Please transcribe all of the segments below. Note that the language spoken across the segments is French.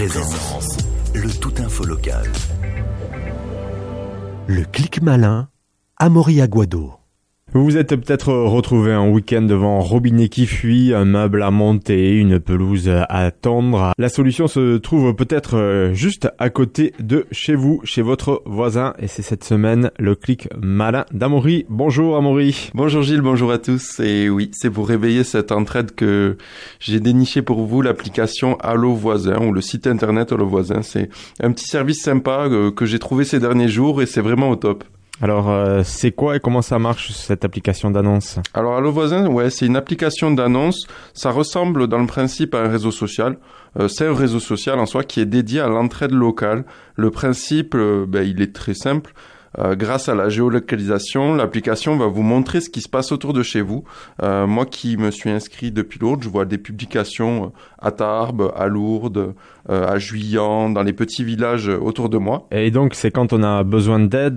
Présence, le tout info local. Le clic malin, Amaury Aguado. Vous vous êtes peut-être retrouvé un week-end devant un robinet qui fuit, un meuble à monter, une pelouse à tondre. La solution se trouve peut-être juste à côté de chez vous, chez votre voisin. Et c'est cette semaine le clic malin d'Amaury. Bonjour Amaury. Bonjour Gilles, bonjour à tous. Et oui, c'est pour réveiller cette entraide que j'ai déniché pour vous l'application Allo Voisin ou le site internet Allo Voisin. C'est un petit service sympa que j'ai trouvé ces derniers jours et c'est vraiment au top. Alors, c'est quoi et comment ça marche cette application d'annonce ? Alors, Allo Voisin, c'est une application d'annonce. Ça ressemble dans le principe à un réseau social. C'est un réseau social en soi qui est dédié à l'entraide locale. Le principe, il est très simple. Grâce à la géolocalisation, l'application va vous montrer ce qui se passe autour de chez vous. Moi qui me suis inscrit depuis Lourdes, je vois des publications à Tarbes, à Lourdes, à Juillan, dans les petits villages autour de moi. Et donc, c'est quand on a besoin d'aide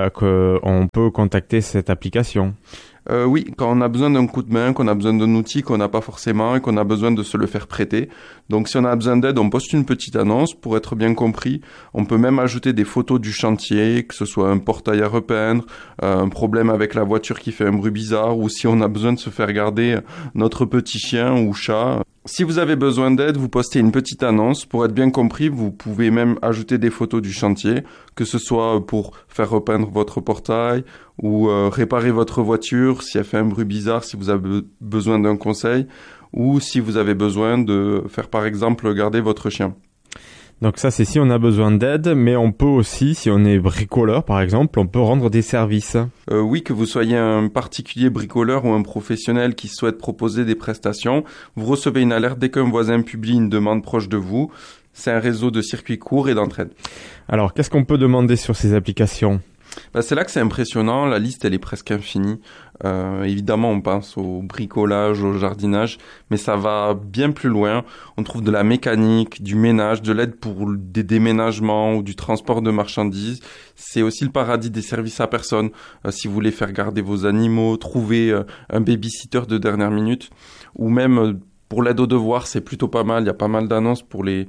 qu'on peut contacter cette application ? Oui, quand on a besoin d'un coup de main, qu'on a besoin d'un outil qu'on n'a pas forcément et qu'on a besoin de se le faire prêter. Donc si on a besoin d'aide, on poste une petite annonce pour être bien compris. On peut même ajouter des photos du chantier, que ce soit un portail à repeindre, un problème avec la voiture qui fait un bruit bizarre ou si on a besoin de se faire garder notre petit chien ou chat. Si vous avez besoin d'aide, vous postez une petite annonce. Pour être bien compris, vous pouvez même ajouter des photos du chantier, que ce soit pour faire repeindre votre portail ou réparer votre voiture si elle fait un bruit bizarre, si vous avez besoin d'un conseil ou si vous avez besoin de faire par exemple garder votre chien. Donc ça, c'est si on a besoin d'aide, mais on peut aussi, si on est bricoleur par exemple, on peut rendre des services. Oui, que vous soyez un particulier bricoleur ou un professionnel qui souhaite proposer des prestations, vous recevez une alerte dès qu'un voisin publie une demande proche de vous. C'est un réseau de circuits courts et d'entraide. Alors, qu'est-ce qu'on peut demander sur ces applications ? C'est là que c'est impressionnant, la liste elle est presque infinie. Évidemment on pense au bricolage, au jardinage, mais ça va bien plus loin. On trouve de la mécanique, du ménage, de l'aide pour des déménagements ou du transport de marchandises. C'est aussi le paradis des services à personne. Si vous voulez faire garder vos animaux, trouver un baby-sitter de dernière minute, ou même pour l'aide aux devoirs, c'est plutôt pas mal. Il y a pas mal d'annonces pour les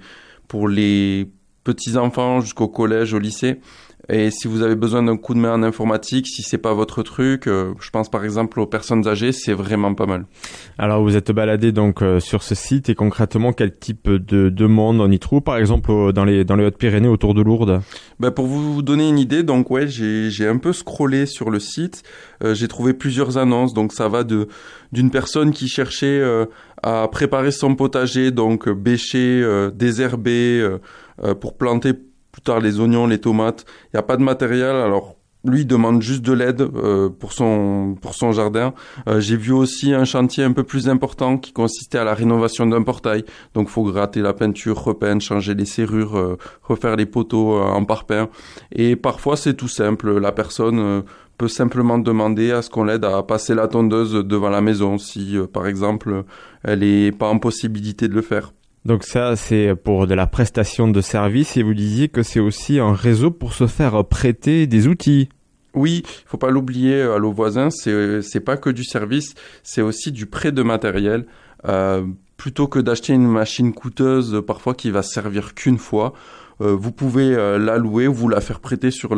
petits enfants jusqu'au collège, au lycée. Et si vous avez besoin d'un coup de main en informatique, si c'est pas votre truc, je pense par exemple aux personnes âgées, c'est vraiment pas mal. Alors vous êtes baladé donc sur ce site et concrètement quel type de demande on y trouve par exemple dans les Hautes-Pyrénées autour de Lourdes ? Pour vous donner une idée, donc j'ai un peu scrollé sur le site, j'ai trouvé plusieurs annonces, donc ça va d'une personne qui cherchait à préparer son potager, donc bêcher, désherber pour planter plus tard les oignons, les tomates. Il n'y a pas de matériel, alors lui il demande juste de l'aide pour son jardin. J'ai vu aussi un chantier un peu plus important qui consistait à la rénovation d'un portail. Donc faut gratter la peinture, repeindre, changer les serrures, refaire les poteaux en parpaing. Et parfois c'est tout simple, la personne peut simplement demander à ce qu'on l'aide à passer la tondeuse devant la maison si par exemple elle n'est pas en possibilité de le faire. Donc ça, c'est pour de la prestation de services et vous disiez que c'est aussi un réseau pour se faire prêter des outils. Oui, faut pas l'oublier, Allo Voisin, c'est pas que du service, c'est aussi du prêt de matériel. Plutôt que d'acheter une machine coûteuse, parfois qui va servir qu'une fois, vous pouvez la louer ou vous la faire prêter sur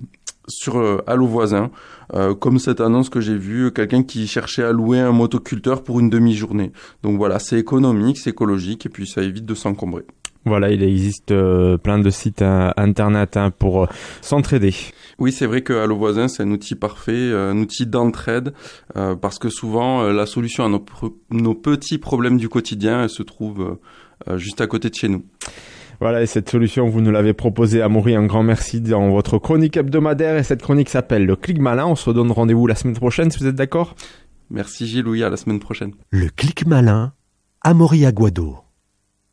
Allo Voisin, comme cette annonce que j'ai vue, quelqu'un qui cherchait à louer un motoculteur pour une demi-journée. Donc voilà, c'est économique, c'est écologique et puis ça évite de s'encombrer. Voilà, il existe plein de sites internet pour s'entraider. Oui, c'est vrai que Allo Voisin, c'est un outil parfait, un outil d'entraide, parce que souvent la solution à nos petits problèmes du quotidien, elle se trouve juste à côté de chez nous. Voilà, et cette solution, vous nous l'avez proposée, Amaury, un grand merci dans votre chronique hebdomadaire. Et cette chronique s'appelle Le Clic Malin. On se donne rendez-vous la semaine prochaine, si vous êtes d'accord ? Merci Gilles, oui, à la semaine prochaine. Le clic malin, Amaury Aguado.